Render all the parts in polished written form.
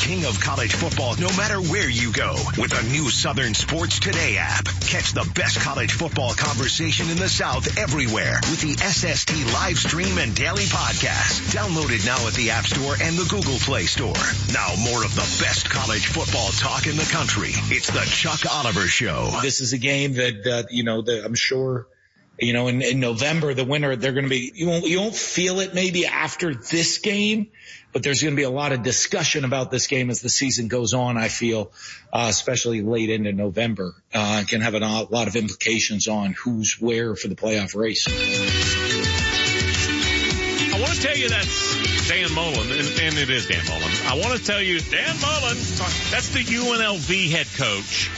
king of college football no matter where you go with a new Southern Sports Today app. Catch the best college football conversation in the South everywhere with the SST live stream and daily podcast. Download it now at the App Store and the Google Play Store. Now more of the best college football talk in the country. It's the Chuck Oliver Show. This is a game that, I'm sure, in November, the winner, they're going to be, you won't feel it maybe after this game, but there's going to be a lot of discussion about this game as the season goes on, I feel, especially late into November. Can have a lot of implications on who's where for the playoff race. I want to tell you that's Dan Mullen, and it is Dan Mullen. I want to tell you, Dan Mullen, that's the UNLV head coach.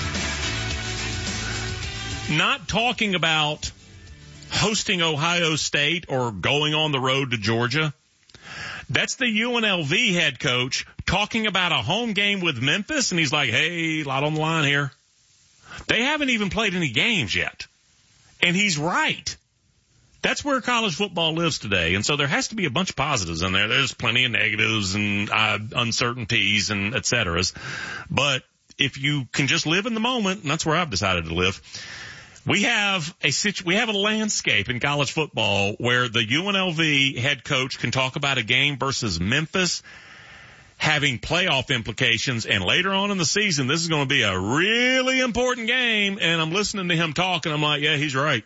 Not talking about hosting Ohio State or going on the road to Georgia. That's the UNLV head coach talking about a home game with Memphis, and he's like, hey, a lot on the line here. They haven't even played any games yet. And he's right. That's where college football lives today. And so there has to be a bunch of positives in there. There's plenty of negatives and uncertainties and et ceteras. But if you can just live in the moment, and that's where I've decided to live, we have a landscape in college football where the UNLV head coach can talk about a game versus Memphis having playoff implications, and later on in the season, this is going to be a really important game, and I'm listening to him talk, and I'm like, yeah, he's right.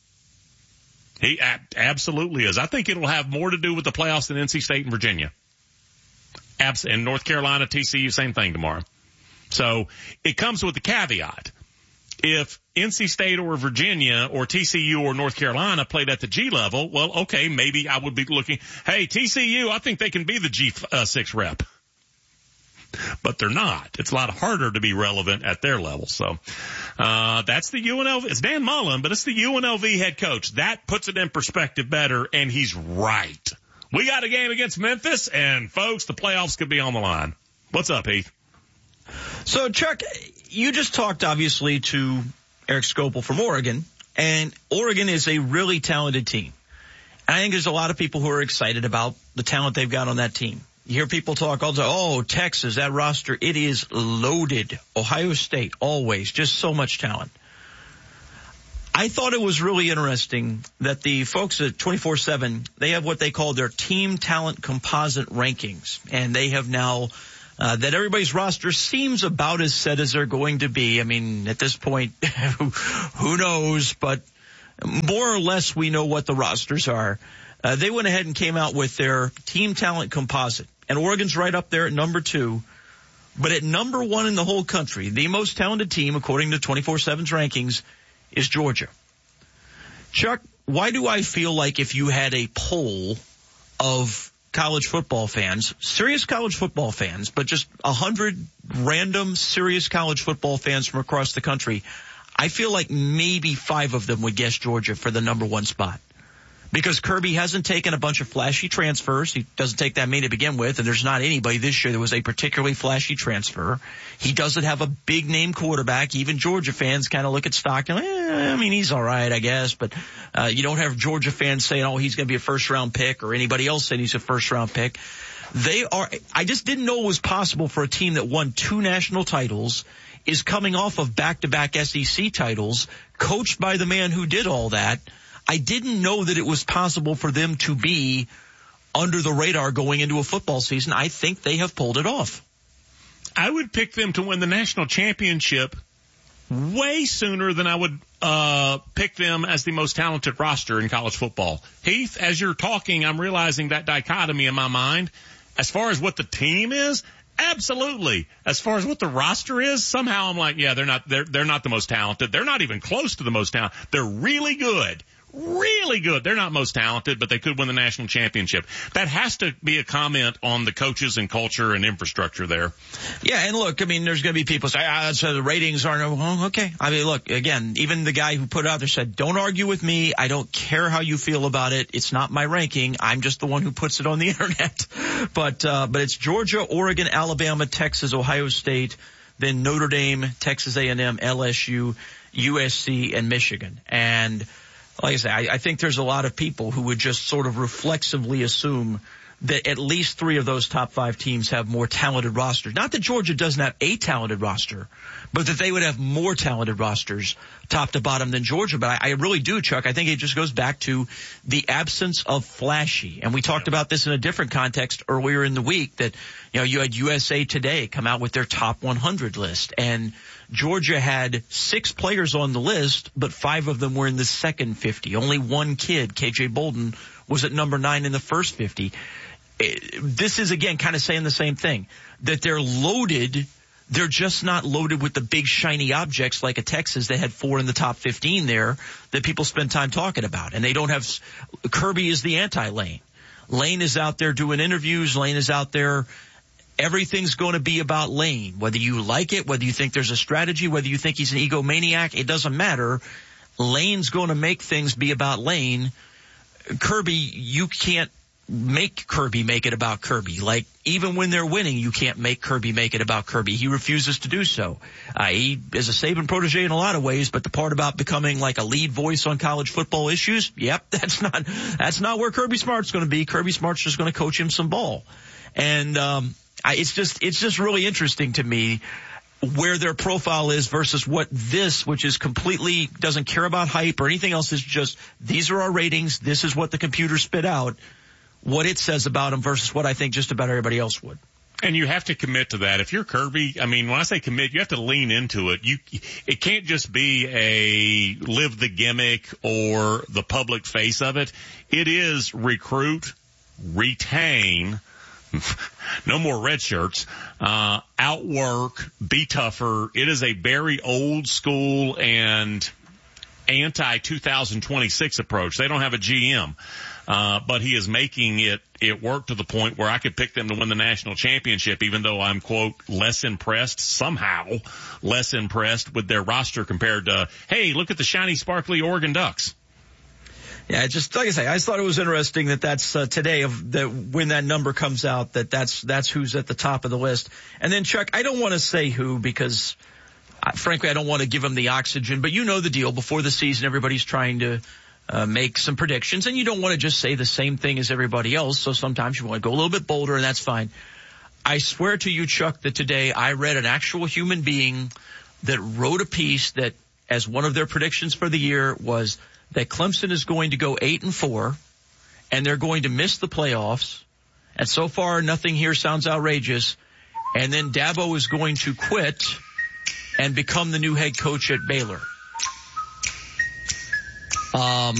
He absolutely is. I think it'll have more to do with the playoffs than NC State and Virginia. And North Carolina, TCU, same thing tomorrow. So it comes with the caveat. If NC State or Virginia or TCU or North Carolina played at the G level, well, okay, maybe I would be looking, hey, TCU, I think they can be the G6 rep. But they're not. It's a lot harder to be relevant at their level. So that's the UNLV. It's Dan Mullen, but it's the UNLV head coach. That puts it in perspective better, and he's right. We got a game against Memphis, and, folks, the playoffs could be on the line. What's up, Heath? So, Chuck, you just talked, obviously, to Eric Skopil from Oregon, and Oregon is a really talented team. And I think there's a lot of people who are excited about the talent they've got on that team. You hear people talk all the time, oh, Texas, that roster, it is loaded. Ohio State, always, just so much talent. I thought it was really interesting that the folks at 24/7, they have what they call their team talent composite rankings. And they have now, that everybody's roster seems about as set as they're going to be. I mean, at this point, who knows, but more or less we know what the rosters are. They went ahead and came out with their team talent composite. And Oregon's right up there at number 2. But at number 1 in the whole country, the most talented team, according to 24/7's rankings, is Georgia. Chuck, why do I feel like if you had a poll of college football fans, serious college football fans, but just 100 random serious college football fans from across the country, I feel like maybe 5 of them would guess Georgia for the number 1 spot? Because Kirby hasn't taken a bunch of flashy transfers. He doesn't take that many to begin with, and there's not anybody this year that was a particularly flashy transfer. He doesn't have a big-name quarterback. Even Georgia fans kind of look at Stockton. I mean, he's all right, I guess. But you don't have Georgia fans saying, oh, he's going to be a first-round pick, or anybody else saying he's a first-round pick. I just didn't know it was possible for a team that won 2 national titles, is coming off of back-to-back SEC titles, coached by the man who did all that. I didn't know that it was possible for them to be under the radar going into a football season. I think they have pulled it off. I would pick them to win the national championship way sooner than I would pick them as the most talented roster in college football. Heath, as you're talking, I'm realizing that dichotomy in my mind. As far as what the team is, absolutely. As far as what the roster is, somehow I'm like, yeah, they're not the most talented. They're not even close to the most talented. They're really good. Really good. They're not most talented, but they could win the national championship. That has to be a comment on the coaches and culture and infrastructure there. Yeah, and look, I mean, there's going to be people say, so the ratings aren't, well, okay. I mean, look, again, even the guy who put it out there said, don't argue with me. I don't care how you feel about it. It's not my ranking. I'm just the one who puts it on the internet. But it's Georgia, Oregon, Alabama, Texas, Ohio State, then Notre Dame, Texas A&M, LSU, USC, and Michigan. And like I say, I think there's a lot of people who would just sort of reflexively assume that at least 3 of those top 5 teams have more talented rosters. Not that Georgia doesn't have a talented roster, but that they would have more talented rosters top to bottom than Georgia. But I really do, Chuck. I think it just goes back to the absence of flashy. And we talked about this in a different context earlier in the week that, you had USA Today come out with their top 100 list. And Georgia had 6 players on the list, but 5 of them were in the second 50. Only one kid, KJ Bolden, was at number 9 in the first 50. This is, again, kind of saying the same thing, that they're loaded. They're just not loaded with the big shiny objects like a Texas that had 4 in the top 15 there that people spend time talking about. And they don't have – Kirby is the anti-Lane. Lane is out there doing interviews. Lane is out there. Everything's going to be about Lane. Whether you like it, whether you think there's a strategy, whether you think he's an egomaniac, it doesn't matter. Lane's going to make things be about Lane. Kirby, you can't make Kirby make it about Kirby. Like, even when they're winning, you can't make Kirby make it about Kirby. He refuses to do so. He is a Saban protege in a lot of ways, but the part about becoming like a lead voice on college football issues, that's not where Kirby Smart's going to be. Kirby Smart's just going to coach him some ball. And it's just really interesting to me where their profile is versus what this, which is completely doesn't care about hype or anything else, is just these are our ratings, this is what the computer spit out, what it says about them versus what I think just about everybody else would. And you have to commit to that. If you're Kirby, when I say commit, you have to lean into it. It can't just be a live the gimmick or the public face of it. It is recruit, retain, no more red shirts, outwork, be tougher. It is a very old school and anti-2026 approach. They don't have a GM. But he is making it work to the point where I could pick them to win the national championship, even though I'm, quote, somehow less impressed with their roster compared to, hey, look at the shiny, sparkly Oregon Ducks. Yeah, just like I say, I just thought it was interesting that that's today when that number comes out, that's who's at the top of the list. And then, Chuck, I don't want to say who because, frankly, I don't want to give them the oxygen, but you know the deal. Before the season, everybody's trying to make some predictions, and you don't want to just say the same thing as everybody else, so sometimes you want to go a little bit bolder, and that's fine. I swear to you, Chuck, that today I read an actual human being that wrote a piece that, as one of their predictions for the year, was that Clemson is going to go 8-4, and they're going to miss the playoffs, and so far nothing here sounds outrageous, and then Dabo is going to quit and become the new head coach at Baylor.